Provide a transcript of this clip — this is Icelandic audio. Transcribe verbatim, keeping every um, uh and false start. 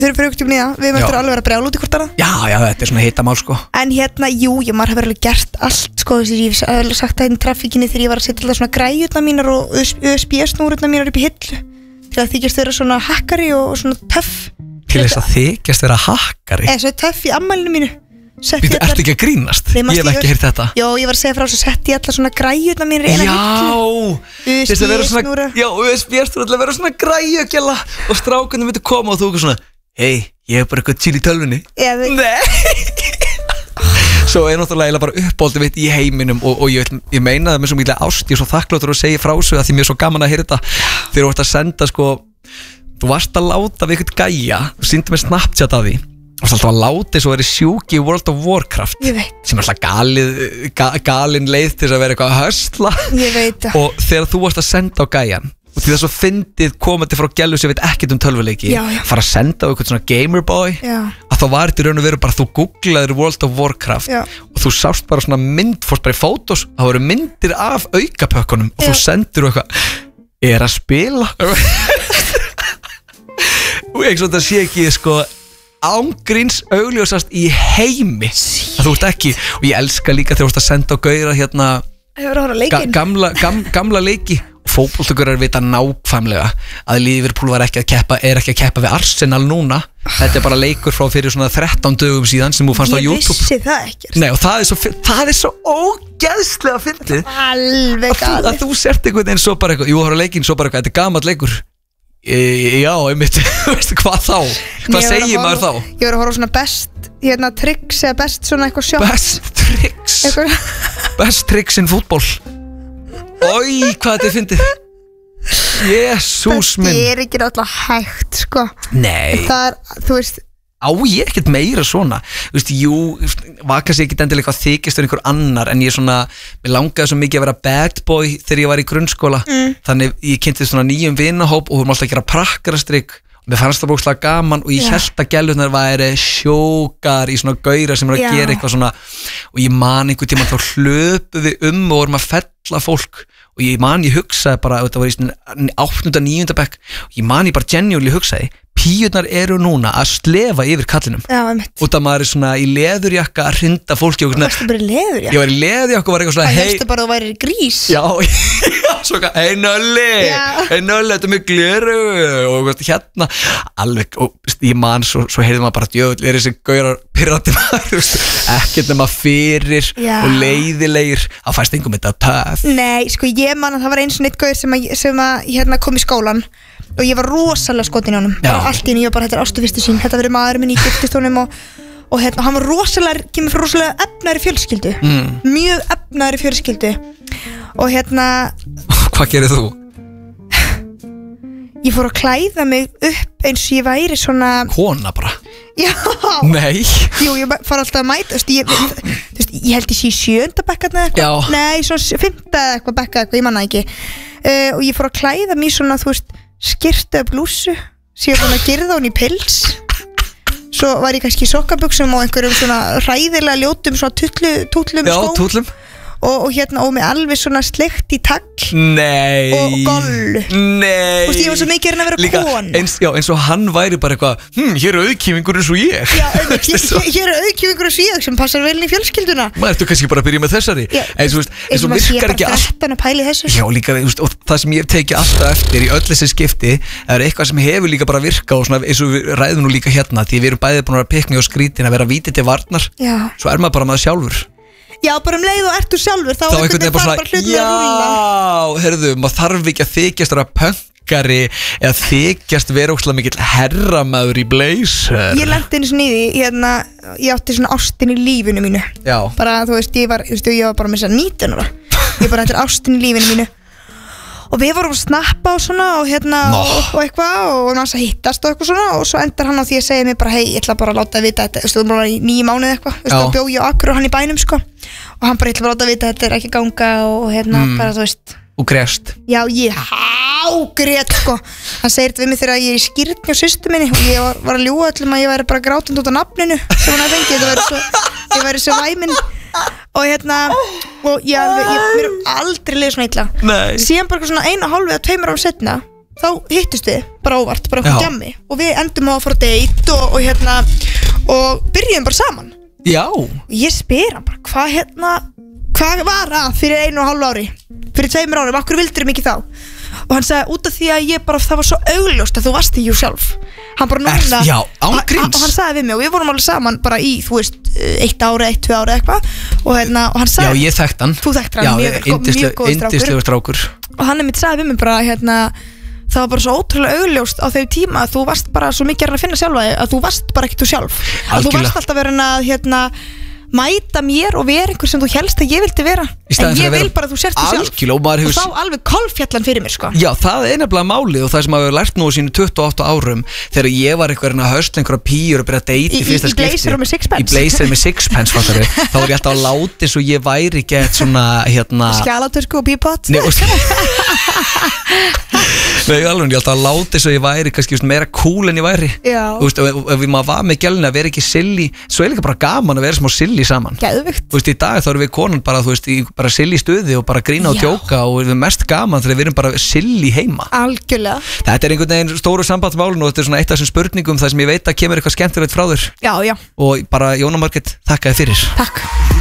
Þau fyrir ykkur tíma nýja, við möttum alveg vera brjál út í hvort annað. Já, já, þetta er svona hitamál sko. En hérna, jú, jú, maður hefur alveg gert allt sko, þess að ég hef alveg sagt það í trafíkinni þegar ég var að setja alltaf svona græjurnar mínar og U S B-snúrurnar mínar upp í hillu til að þykjast vera svona hakkari og svona töff. Til þess að þykjast vera hakkari? Eða svo töff í ammælinu mínu. Býttu, ertu ekki að grínast? Nei, ég hef ekki heyrt þetta. Jó, ég var að segja frá þess að setja alltaf svona græjurnar mínar í eina hillu. Já, þess að vera svona, já, U S B-snúrur til að vera svona græjugjala og strákunum myndi koma og þú ekki svona, hei, ég hef bara eitthvað chill í tölvunni. Eða, Nei. Svo er náttúrulega bara uppáldið mitt í heiminum og, og ég, ég meina það með svo mikið ást, ég er svo þakkláttur að segja frá sig að því mér er svo gaman að heyra þetta þegar þú ert að senda sko, þú varst að láta við eitthvað gæja, þú sýndi mér Snapchat af því. Þú varst alltaf að láta þess að vera sjúk í World of Warcraft sem er alltaf galið, ga, galin leið til þess að vera eitthvað að höstla. Ég veit það. Og þegar þú varst að senda á gæjan og því það svo fyndið komandi frá gælu sem veit ekkert um tölvuleiki, fara að senda á eitthvað svona gamerboy, að þá var þetta í raun og veru bara þú googlaðir World of Warcraft Já. Og þú sást bara svona mynd, fórst bara í fótos, það voru myndir af aukapökkunum og Já. Þú sendir og eitthvað, er að spila? Og eins og þetta sé ekki sko ángríns augljósast í heimi að þú ert ekki, og ég elska líka þegar þú ert að senda á gauðra hérna ga, gamla, gam, gamla leiki og fótboltagaurar vita nákvæmlega að Liverpool var ekki að keppa er ekki að keppa við Arsenal núna, þetta er bara leikur frá fyrir svona þrettán dögum síðan sem þú fannst á YouTube. Ég vissi það ekki. Nei, og það er svo, það er svo ógeðslega fyndið alveg að, að þú sért einhvern veginn svo bara eitthvað, jú, horfa leikinn svo bara eitthvað, þetta er gamall leikur. E, já, einmitt, veistu hvað þá? Hvað segir maður þá? Ég var að horfa svona best, hérna, tricks eða best svona eitthvað sjálf. Best tricks? Best tricks in fútból. Ói, hvað þetta er fyndið? Jesús minn. Það er ekki alltaf hægt, sko. Nei. Það er, þú veist. Á ég ekkert meira svona. Þú veist, jú, var kannski ekkert endilega eitthvað þykist en einhver annar, en ég svona, mér langaði svo mikið að vera bad boy þegar ég var í grunnskóla. Mm. Þannig ég kynnti svona nýjum vinahóp og við vorum alltaf að gera prakkarastrygg og mér fannst það bókslega gaman og ég yeah. held að gælurnar væri sjókar í svona gauðra sem er að yeah. gera eitthvað svona og ég man einhvern tíma þá hlöpu við um og vorum að fella fólk og ég man ég hugsaði bara, þetta var í svona áttunda, níunda bekk og ég man ég bara genuinely hugsaði píurnar eru núna að slefa yfir kallinum út af maður er svona í leðurjakka að hrinda fólki og Þú varstu bara í leðurjakka? Ég var í leðurjakka og var eitthvað svona Það helstu bara að þú væri í grís Já, svona, hei Nölli hei Nölli, þetta er mjög gleru og hérna, alveg og ég man, svo, svo heyrði maður bara djöð er þessi gaurar pirrandi maður ekkert nema fyrir Já. Og leiðilegir að fæst einhverjum þetta töf Nei, sko ég man að það var eins og neitt gauður sem að, sem að hérna, kom í skólan og ég var rosalega skotin í honum allt í henni, ég var bara, þetta er ástu fyrstu sín þetta verið maður minn í giftist honum og, og hérna, hann var rosalega, kemur frá rosalega efnæri fjölskyldu mm. mjög efnæri fjölskyldu og hérna Hvað gerir þú? Ég fór að klæða mig upp eins og ég væri svona Kona bara? Já Nei Jú, ég fór alltaf að mæta Þú veist, ég, þú veist, ég held ég sé sjönda bekka eða eitthvað Nei, svona fymta eða eitthvað bekka eitthvað, ég manna ekki uh, og ég fór að klæða mig svona, þú veist skyrtu af blússu síðan búin að girða hún í pils svo var ég kannski í sokkabuxum og einhverjum svona hræðilega ljótum svona tutlu, tutlum Já, skóm tutlum og, og hérna og með alveg svona sleikt í tagl Nei og gollu Nei Þú veist, ég var svo mikið að vera Líka, kona eins, já, eins og hann væri bara eitthvað hm, hér er auðkífingur eins og ég Já, hér, hér er auðkífingur eins og ég sem passar vel inn í fjölskylduna Maður, ertu kannski bara að byrja með þessari Já, eins og, eins og virkar ekki allt Já, líka, veist, og það sem ég teki alltaf eftir í öll þessi skipti er eitthvað sem hefur líka bara virka og svona, eins og við ræðum nú líka hérna því við erum bæðið búin að pikni og skrítin að vera vítið til varnar Já. Svo er maður bara maður sjálfur Já, bara um leið og ertu sjálfur þá Þá einhvern veginn fara bara hlutin að rúlla Já, herðu, maður þarf ekki að þykjast vera pönkari eða þykjast vera ókslega mikill herramaður í blazer Ég lenti einu svona í því, hérna, ég átti svona ástin í lífinu mínu Já Bara, þú veist, ég var, veist, ég var bara með þess að nítján ára Ég bara, þetta er ástin í lífinu mínu Og við vorum að snappa og svona og hérna no. og, og eitthvað og við varum að hittast og eitthvað svona og svo endar hann á því að segja mér bara hei, ég ætla bara að láta að vita þetta, þú veist, þú erum bara í nýju mánuð eitthvað, þú veist, þá bjó ég á Akureyri og hann í bænum sko og hann bara, ég ætla bara að láta að vita þetta er ekki ganga og hérna mm. bara, þú veist Og grést Já, ég hágrét sko Hann segir þetta við mig þegar ég er í skýrni á systur minni og ég var, var að ljúga öllum að ég væri bara grátund út á nafninu sem hann hafði fengið, þetta væri svo, ég væri svo væmin og hérna og ég, ég, mér er aldrei leið svona illa Nei. Síðan bara svona einu og hálfu eða tveimur árum setna þá hittust við bara óvart, bara okkur djammi og við endum á að fara date og, og hérna og byrjuðum bara saman. Já. Ég spyr hann bara, hvað hérna hvað var að fyrir einu og hálfu ári fyrir tveimur árum, akkur vildur þér mikið þá? Og hann sagði, út af því að ég bara, það var svo augljóst að þú varst í jú sjálf. Hann bara núna er, Já, ángríns. Og hann sagði við mig, og við vorum alveg saman bara í, þú veist, eitt ári, eitt, tvö ári eitthvað og, hérna, og hann sagði, já, ég þekkt hann. Þú þekkt hann, já, mjög, mjög góð strákur. strákur Og hann er mitt sagði við mig bara, hérna það var bara svo ótrúlega augljóst á þeim tíma að þú varst bara svo mikið að finna sjálfa þig að þú varst bara ekki þú sjálf. Að þú varst alltaf verið að, hérna mæta mér og vera einhver sem þú helst að ég vildi vera en ég vil bara að þú sért þú sjálf og, og þá alveg kolfjallan fyrir mér sko. Já, það er nefnilega málið og það sem að við hefum lært nú á sínu tuttugu og átta árum þegar ég var eitthvað að höstla einhverja pýjur og byrja að deyta í fyrsta skipti í blazer og með sixpence í blazer með sixpence fattari. Þá var ég alltaf að láta eins og ég væri gett svona hérna skjálatösku og bípott Nei, Nei, alveg, ég alltaf að láta eins og ég væri kannski meira cool en ég væri og ef maður var með gælunni að vera ekki silly svo er líka bara gaman að vera smá silly saman. Geðvikt. Þú veist, í dag þá erum við konan bara, þú veist, í bara silly stuði og bara grína og djóka og við erum mest gaman þegar við erum bara silly heima. Algjörlega. Þetta er einhvern veginn stóru sambandsmálun og þetta er svona eitt af þessum spurningum þar sem ég veit að kemur eitthvað skemmtilegt frá þér. Já, já. Og bara Jóna Margrét, þakka þér fyrir. Takk.